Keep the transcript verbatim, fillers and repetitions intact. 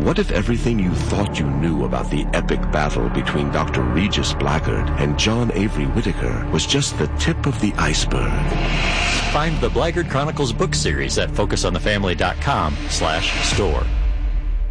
What if everything you thought you knew about the epic battle between Doctor Regis Blackguard and John Avery Whittaker was just the tip of the iceberg? Find the Blackguard Chronicles book series at focus on the family dot com slash store.